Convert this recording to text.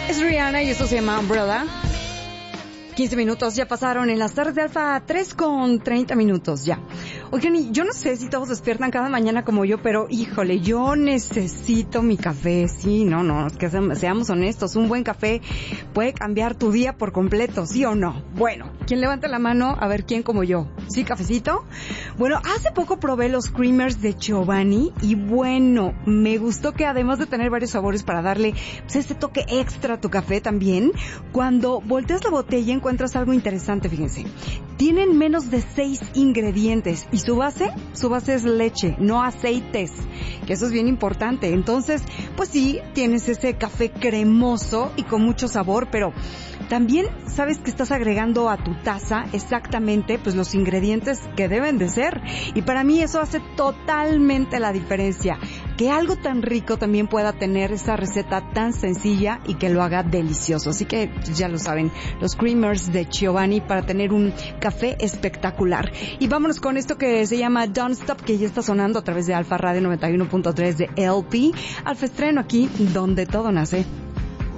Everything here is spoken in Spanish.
Es Rihanna y esto se llama Umbrella. 15 minutos ya pasaron en las tardes de Alfa, 3:30 ya. Oigan, y yo no sé si todos despiertan cada mañana como yo, pero híjole, yo necesito mi café. Sí, no, es que seamos honestos, un buen café puede cambiar tu día por completo, ¿sí o no? Bueno, ¿quién levanta la mano? A ver, ¿quién como yo? ¿Sí, cafecito? Bueno, hace poco probé los creamers de Giovanni y bueno, me gustó que además de tener varios sabores para darle pues, este toque extra a tu café también, cuando volteas la botella encuentras algo interesante, fíjense. Tienen menos de 6 ingredientes y su base es leche, no aceites, que eso es bien importante. Entonces, pues sí, tienes ese café cremoso y con mucho sabor, pero también sabes que estás agregando a tu taza exactamente pues los ingredientes que deben de ser. Y para mí eso hace totalmente la diferencia. Que algo tan rico también pueda tener esa receta tan sencilla y que lo haga delicioso. Así que ya lo saben, los creamers de Giovanni para tener un café espectacular. Y vámonos con esto que se llama Don't Stop, que ya está sonando a través de Alfa Radio 91.3 de LP. Alfa Estreno aquí, donde todo nace.